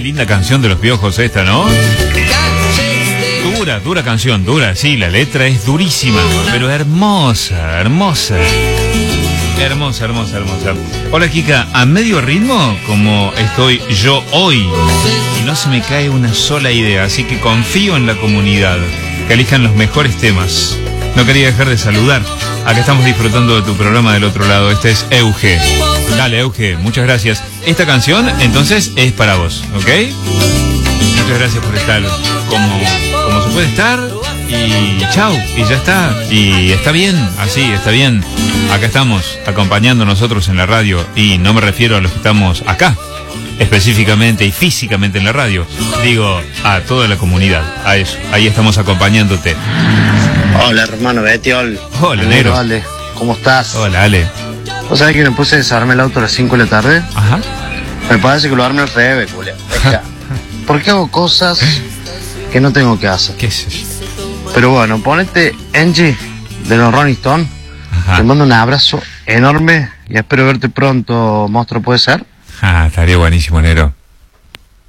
linda canción de Los Piojos esta, ¿no? Dura canción, dura, sí, la letra es durísima, pero hermosa. Hermosa. Hola, Kika, a medio ritmo, como estoy yo hoy, y no se me cae una sola idea, así que confío en la comunidad, que elijan los mejores temas. No quería dejar de saludar. Acá estamos disfrutando de tu programa del otro lado. Este es Euge. Dale, Euge, muchas gracias. Esta canción, entonces, es para vos, ¿ok? Muchas gracias por estar como se puede estar. Y chau, y ya está. Y está bien, así, está bien. Acá estamos, acompañando nosotros en la radio. Y no me refiero a los que estamos acá, específicamente y físicamente en la radio. Digo, a toda la comunidad, a eso. Ahí estamos acompañándote. Hola, hermano Betiol. Hola, Nero. Ale, ¿cómo estás? Hola, Ale. ¿Vos sabés que me puse a desarmar el auto a las 5 de la tarde? Ajá. Me parece que lo arme al revés, Julia. ¿Por qué hago cosas que no tengo que hacer? ¿Qué es eso? Pero bueno, ponete Angie de los Rolling Stones. Ajá. Te mando un abrazo enorme y espero verte pronto, monstruo, ¿puede ser? Estaría buenísimo, Nero.